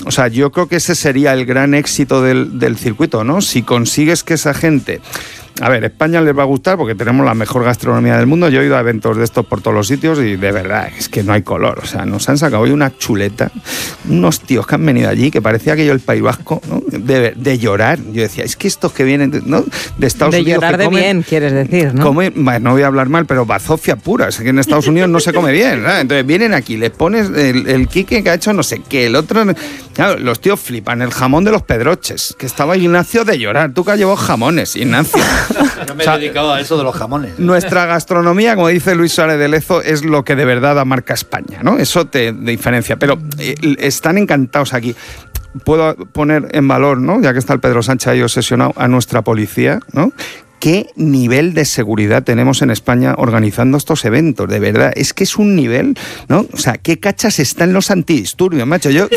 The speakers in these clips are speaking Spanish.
O sea, yo creo que ese sería el gran éxito del circuito, ¿no? Si consigues que esa gente... A ver, España les va a gustar porque tenemos la mejor gastronomía del mundo. Yo he ido a eventos de estos por todos los sitios y de verdad es que no hay color. O sea, nos han sacado hoy una chuleta, unos tíos que han venido allí que parecía aquello el País Vasco, ¿no? De llorar. Yo decía, es que estos que vienen, ¿no? De Estados Unidos. De llorar de bien, quieres decir, ¿no? Bueno, no voy a hablar mal, pero bazofia pura. Es que en Estados Unidos no se come bien, ¿no? Entonces vienen aquí, les pones el quique que ha hecho no sé qué, el otro... Claro, los tíos flipan, el jamón de los Pedroches, que estaba Ignacio de llorar. Tú que has llevado jamones, Ignacio. Yo me he dedicado a eso de los jamones. Nuestra gastronomía, como dice Luis Suárez de Lezo, es lo que de verdad marca España, ¿no? Eso te diferencia. Pero están encantados aquí. Puedo poner en valor, ¿no? Ya que está el Pedro Sánchez ahí obsesionado, a nuestra policía, ¿no? ¿Qué nivel de seguridad tenemos en España organizando estos eventos? De verdad, es que es un nivel, ¿no? O sea, ¿qué cachas están los antidisturbios, macho? Yo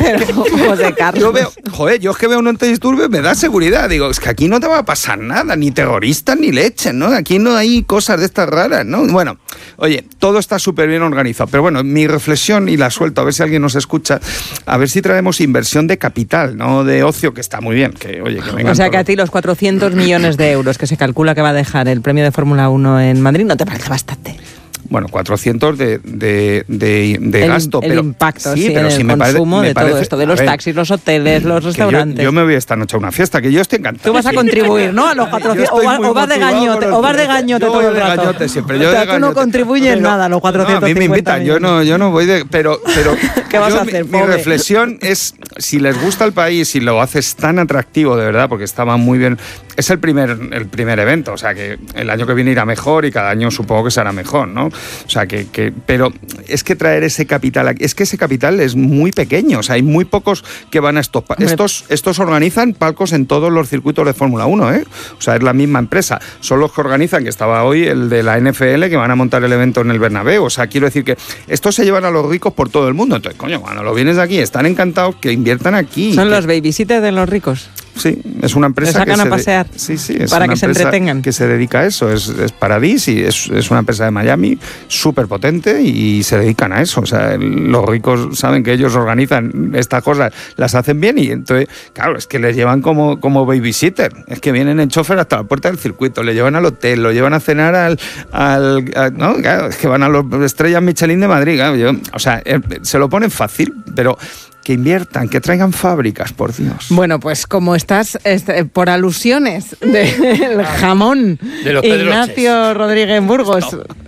es que veo un antidisturbios, me da seguridad. Digo, es que aquí no te va a pasar nada, ni terroristas ni leche, ¿no? Aquí no hay cosas de estas raras, ¿no? Bueno, oye, todo está súper bien organizado. Pero bueno, mi reflexión, y la suelto, a ver si alguien nos escucha, a ver si traemos inversión de capital, no de ocio, que está muy bien. Que, oye, que vengan. O sea, que a ti los 400 millones de euros que se calcula que va a dejar el premio de Fórmula 1 en Madrid, ¿no te parece bastante? Bueno, 400 de gasto. El pero impacto, sí, pero en el consumo de todo esto, de los taxis, los hoteles, los restaurantes. Yo me voy esta noche a una fiesta, que yo estoy encantado. Tú vas a contribuir, ¿no? A los 400, o vas de gañote, todo el rato. Gañote siempre, o sea, tú no contribuyes nada a los 450. No, a mí me invitan, yo no voy de... Pero ¿qué vas a hacer, mi reflexión es, si les gusta el país y lo haces tan atractivo, de verdad, porque estaba muy bien... Es el primer evento, o sea, que el año que viene irá mejor y cada año supongo que será mejor, ¿no? O sea, pero es que traer ese capital aquí, es que ese capital es muy pequeño, o sea, hay muy pocos que van a estos... Estos organizan palcos en todos los circuitos de Fórmula 1, ¿eh? O sea, es la misma empresa. Son los que organizan, que estaba hoy el de la NFL, que van a montar el evento en el Bernabéu. O sea, quiero decir que estos se llevan a los ricos por todo el mundo. Entonces, coño, cuando lo vienes de aquí, están encantados que inviertan aquí. Son los babysitters de los ricos. Sí, es una empresa que sacan a pasear es para una que se entretengan. Que se dedica a eso, es Paradis y es una empresa de Miami súper potente y se dedican a eso. O sea, los ricos saben que ellos organizan estas cosas, las hacen bien y entonces, claro, es que les llevan como babysitter. Es que vienen en chofer hasta la puerta del circuito, le llevan al hotel, lo llevan a cenar no, claro, es que van a las estrellas Michelin de Madrid. Claro, o sea, se lo ponen fácil, pero... Que inviertan, que traigan fábricas, por Dios. Bueno, pues como estás por alusiones del jamón de los Ignacio Rodríguez Burgos.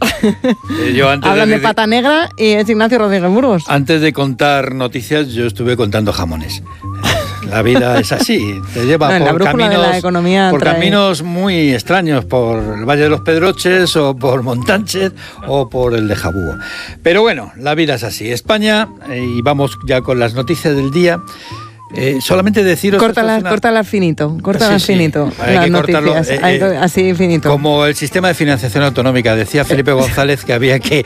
Hablan de pata negra y es Ignacio Rodríguez Burgos. Antes de contar noticias, yo estuve contando jamones. La vida es así, te lleva por caminos muy extraños, por el Valle de los Pedroches o por Montánchez o por el de Jabúo. Pero bueno, la vida es así. España, y vamos ya con las noticias del día. Solamente deciros... Córtalas finito, finito. Hay las que noticias, así finito. Como el sistema de financiación autonómica, decía Felipe González que había que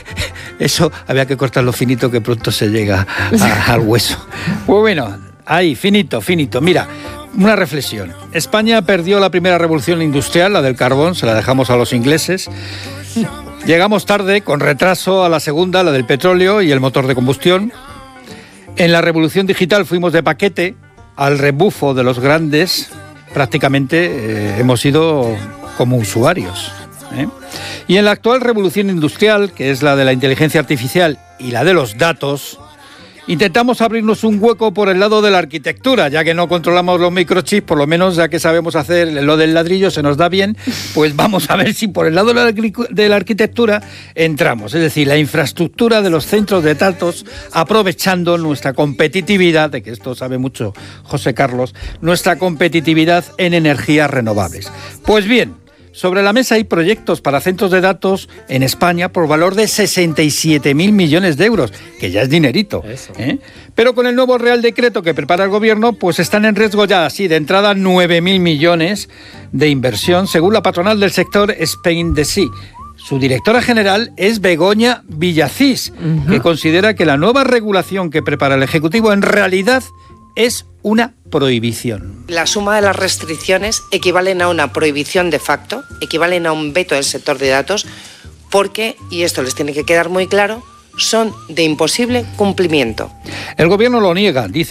cortarlo finito, que pronto se llega al hueso. Pues bueno... Ahí, finito. Mira, una reflexión. España perdió la primera revolución industrial, la del carbón, se la dejamos a los ingleses. Llegamos tarde, con retraso, a la segunda, la del petróleo y el motor de combustión. En la revolución digital fuimos de paquete al rebufo de los grandes. Prácticamente hemos ido como usuarios. Y en la actual revolución industrial, que es la de la inteligencia artificial y la de los datos... Intentamos abrirnos un hueco por el lado de la arquitectura, ya que no controlamos los microchips, por lo menos ya que sabemos hacer lo del ladrillo, se nos da bien, pues vamos a ver si por el lado de la arquitectura entramos. Es decir, la infraestructura de los centros de datos, aprovechando nuestra competitividad, de que esto sabe mucho José Carlos, nuestra competitividad en energías renovables. Pues bien, sobre la mesa hay proyectos para centros de datos en España por valor de 67.000 millones de euros, que ya es dinerito. Pero con el nuevo Real Decreto que prepara el Gobierno, pues están en riesgo ya, así de entrada, 9.000 millones de inversión, según la patronal del sector Spain de Sea. Su directora general es Begoña Villacís, que considera que la nueva regulación que prepara el Ejecutivo en realidad es una prohibición. La suma de las restricciones equivalen a una prohibición de facto, equivalen a un veto del sector de datos, porque, y esto les tiene que quedar muy claro, son de imposible cumplimiento. El Gobierno lo niega, dice